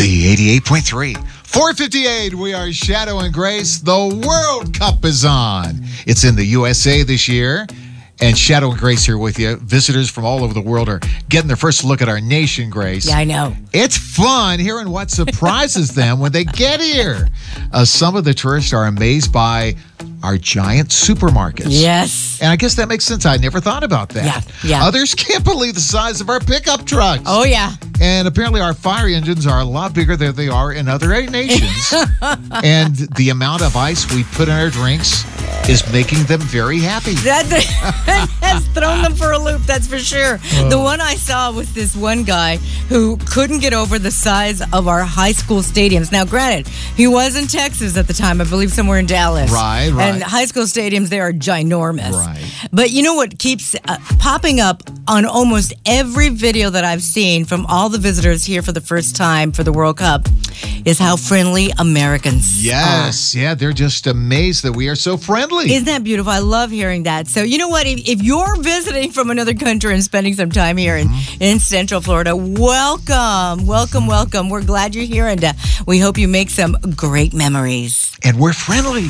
Z88.3. 4:58, we are Shadow and Grace. The World Cup is on. It's in the USA this year. And Shadow and Grace here with you. Visitors from all over the world are getting their first look at our nation, Grace. Yeah, I know. It's fun hearing what surprises them when they get here. Some of the tourists are amazed by our giant supermarkets. Yes. And I guess that makes sense. I never thought about that. Yeah. Others can't believe the size of our pickup trucks. Oh, yeah. And apparently our fire engines are a lot bigger than they are in other nations. And the amount of ice we put in our drinks is making them very happy. That has thrown them for a loop, that's for sure. The one I saw was this one guy who couldn't get over the size of our high school stadiums. Now, granted, he was in Texas at the time, I believe somewhere in Dallas. Right. And high school stadiums, they are ginormous. Right. But you know what keeps popping up on almost every video that I've seen from all the visitors here for the first time for the World Cup is how friendly Americans Yes. are. Yeah, they're just amazed that we are so friendly. Isn't that beautiful? I love hearing that. So, you know what? If you're visiting from another country and spending some time here in Central Florida, welcome. We're glad you're here, and we hope you make some great memories. And we're friendly.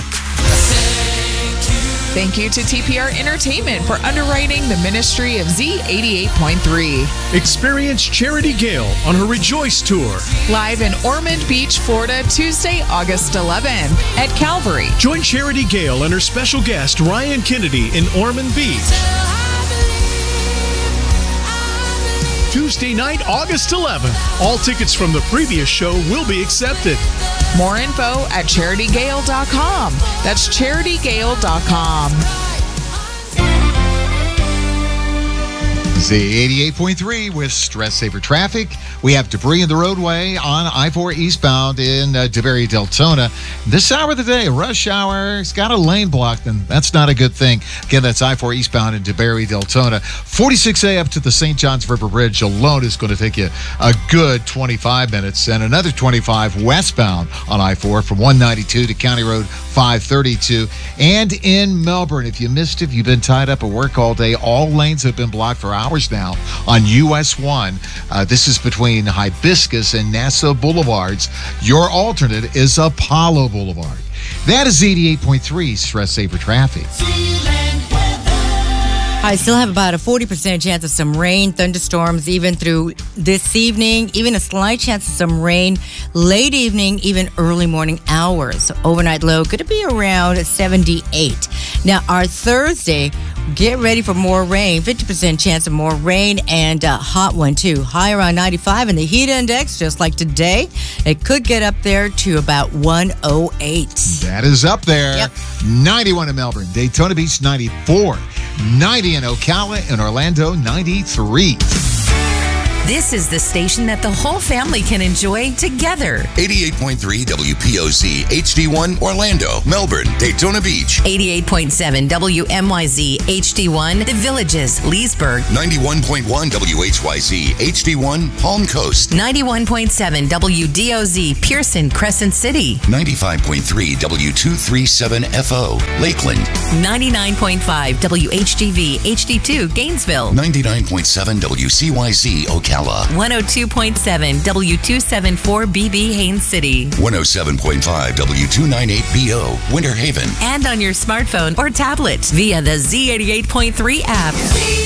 Thank you to TPR Entertainment for underwriting the ministry of Z88.3. Experience Charity Gale on her Rejoice Tour. Live in Ormond Beach, Florida, Tuesday, August 11th at Calvary. Join Charity Gale and her special guest, Ryan Kennedy, in Ormond Beach. Tuesday night, August 11th. All tickets from the previous show will be accepted. More info at CharityGale.com. That's CharityGale.com. Z88.3 with Stress Saver Traffic. We have debris in the roadway on I-4 eastbound in DeBerry, Deltona. This hour of the day, rush hour, it's got a lane blocked, and that's not a good thing. Again, that's I-4 eastbound in DeBerry, Deltona. 46A up to the St. Johns River Bridge alone is going to take you a good 25 minutes, and another 25 westbound on I-4 from 192 to County Road 532. And in Melbourne, if you missed it, if you've been tied up at work all day, all lanes have been blocked for hours now on US 1. This is between Hibiscus and Nassau Boulevards. Your alternate is Apollo Boulevard. That is 88.3 Stress Saver Traffic. I still have about a 40% chance of some rain, thunderstorms, even through this evening, even a slight chance of some rain late evening, even early morning hours. Overnight low going to be around 78. Now, our Thursday, get ready for more rain, 50% chance of more rain, and a hot one, too. High around 95, and the heat index, just like today, it could get up there to about 108. That is up there. Yep. 91 in Melbourne, Daytona Beach 94, 90 in Ocala, and Orlando 93. This is the station that the whole family can enjoy together. 88.3 WPOZ HD1 Orlando, Melbourne, Daytona Beach. 88.7 WMYZ HD1 The Villages, Leesburg. 91.1 WHYZ HD1 Palm Coast. 91.7 WDOZ Pearson, Crescent City. 95.3 W237FO Lakeland. 99.5 WHGV HD2 Gainesville. 99.7 WCYZ Ocala. 102.7 W274BB Haines City. 107.5 W298BO Winter Haven. And on your smartphone or tablet via the Z88.3 app.